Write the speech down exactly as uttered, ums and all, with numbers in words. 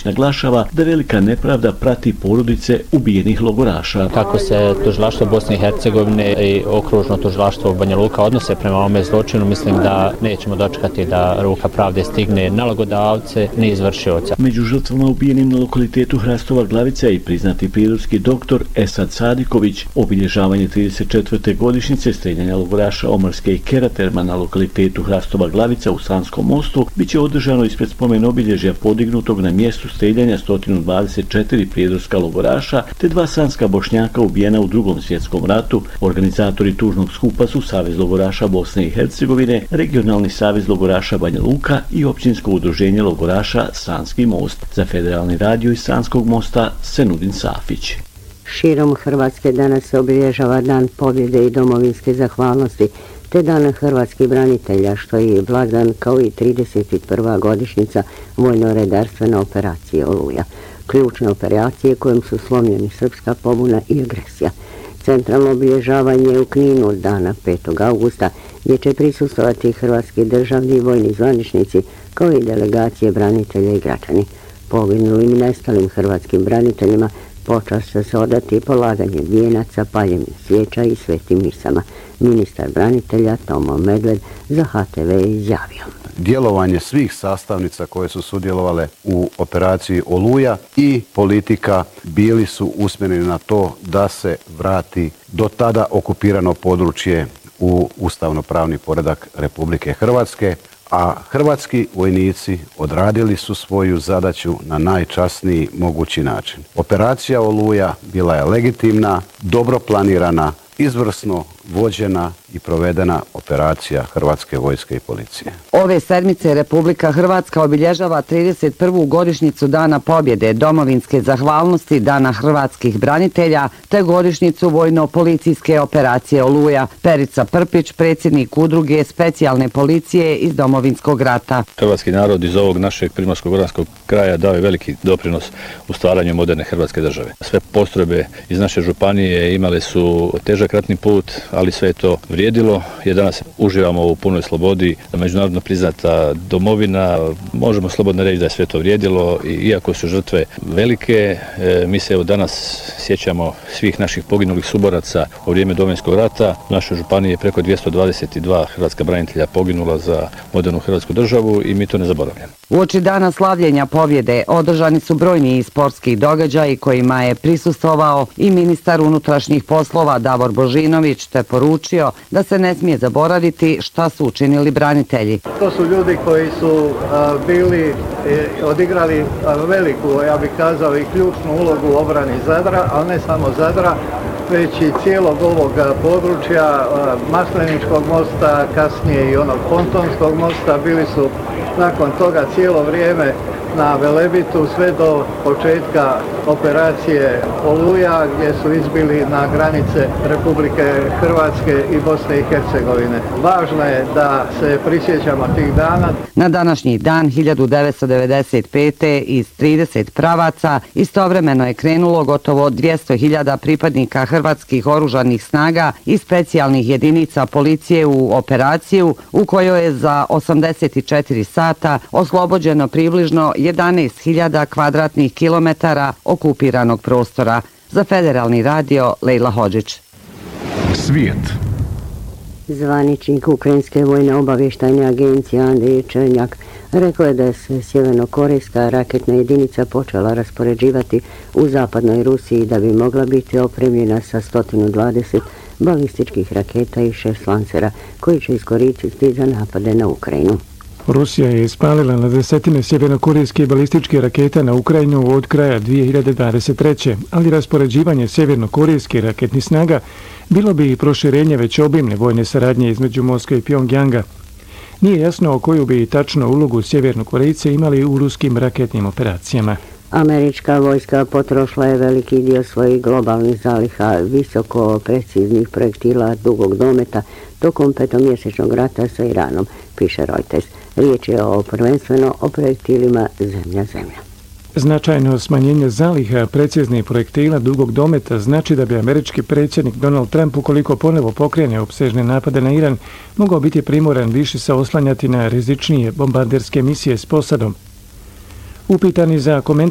Sadičević naglašava da velika nepravda prati porodice ubijenih logoraša. Kako se tužilaštvo Bosne i Hercegovine i okružno tužilaštvo Banja Luka odnose prema ovome zločinu, mislim da nećemo dočekati da ruka pravde stigne na nalogodavce ni izvršioca. Među žrtvama ubijenim na lokalitetu Hrastova Glavica i priznati prirodski doktor Esad Sadiković. Obilježavanje trideset četvrte godišnjice streljanja logoraša Omrske i Keraterma na lokalitetu Hrastova Glavica u Sanskom mostu biće održano ispred spomen obilježja podignutog na mjestu streljanja sto dvadeset četiri prijedorska logoraša te dva sanska Bošnjaka ubijena u Drugom svjetskom ratu. Organizatori tužnog skupa su Savez logoraša Bosne i Hercegovine, Regionalni savez logoraša Banja Luka i Općinsko udruženje logoraša Sanski most. Za Federalni radio iz Sanskog mosta Senudin Safić. Širom Hrvatske danas se obilježava Dan pobjede i domovinske zahvalnosti te Dan hrvatskih branitelja, što je blagdan kao i trideset prva godišnjica vojno-redarstvene operacije Oluja, ključne operacije kojom su slomljeni srpska pobuna i agresija. Centralno obilježavanje u Kninu dana petog augusta gdje će prisustvovati hrvatski državni i vojni zvaničnici kao i delegacije branitelja i građani. Poginulim i nestalim hrvatskim braniteljima počast će se odati polaganjem vijenaca, paljenjem svijeća i svetim misama. Ministar branitelja Tomo Medved za H T V izjavio. Djelovanje svih sastavnica koje su sudjelovale u operaciji Oluja i politika bili su usmjereni na to da se vrati do tada okupirano područje u ustavno-pravni poredak Republike Hrvatske, a hrvatski vojnici odradili su svoju zadaću na najčasniji mogući način. Operacija Oluja bila je legitimna, dobro planirana, izvrsno vođena i provedena operacija Hrvatske vojske i policije. Ove sedmice Republika Hrvatska obilježava trideset prvu godišnjicu Dana pobjede, domovinske zahvalnosti, Dana hrvatskih branitelja te godišnjicu vojno-policijske operacije Oluja. Perica Prpić, predsjednik udruge specijalne policije iz Domovinskog rata. Hrvatski narod iz ovog našeg primorsko-goranskog kraja dao je veliki doprinos u stvaranju moderne Hrvatske države. Sve postrojbe iz naše županije imale su težak ratni put, ali sve je to vrijedilo, jer danas uživamo u punoj slobodi, međunarodno priznata domovina, možemo slobodno reći da je sve to vrijedilo i iako su žrtve velike, mi se evo danas sjećamo svih naših poginulih suboraca u vrijeme Domovinskog rata. U našoj županiji je preko dvjesto dvadeset dva hrvatska branitelja poginula za modernu Hrvatsku državu i mi to ne zaboravljamo. Uoči dana slavljenja pobjede održani su brojni sportski događaji kojima je prisustvovao i ministar unutrašnjih poslova Davor Božinović te poručio da se ne smije zaboraviti šta su učinili branitelji. To su ljudi koji su a, bili, e, odigrali a, veliku, ja bih kazao i ključnu ulogu u obrani Zadra, ali ne samo Zadra, već i cijelog ovog područja, a, Masleničkog mosta, kasnije i onog Pontonskog mosta. Bili su nakon toga cijelo vrijeme na Velebitu sve do početka operacije Oluja gdje su izbili na granice Republike Hrvatske i Bosne i Hercegovine. Važno je da se prisjećamo tih dana. Na današnji dan hiljadu devetsto devedeset pete iz trideset pravaca istovremeno je krenulo gotovo dvjesto hiljada pripadnika hrvatskih oružanih snaga i specijalnih jedinica policije u operaciju u kojoj je za osamdeset četiri sata oslobođeno približno jedanaest hiljada kvadratnih kilometara okupiranog prostora. Za Federalni radio Lejla Hodžić. Svijet. Zvaničnik Ukrajinske vojne obavještajne agencije Andrej Černjak rekao je da se sjevernokorejska raketna jedinica počela raspoređivati u zapadnoj Rusiji da bi mogla biti opremljena sa sto dvadeset balističkih raketa i šest lancera koji će iskoristiti za napade na Ukrajinu. Rusija je ispalila na desetine sjevernokorejske balističke raketa na Ukrajinu od kraja dvije hiljade dvadeset treće. ali raspoređivanje sjevernokorejske raketnih snaga bilo bi i proširenje već obimne vojne saradnje između Moskve i Pjongjanga. Nije jasno o koju bi tačno ulogu Sjevernokorejci imali u ruskim raketnim operacijama. Američka vojska potrošila je veliki dio svojih globalnih zaliha visoko preciznih projektila dugog dometa tokom petomjesečnog rata sa Iranom, piše Reuters. Riječ je o prvenstveno o projektilima zemlja-zemlja. Značajno smanjenje zaliha preciznih projektila dugog dometa znači da bi američki predsjednik Donald Trump, ukoliko ponovo pokrene opsežne napade na Iran, mogao biti primoran više se oslanjati na rizičnije bombarderske misije s posadom. Upitani za komentar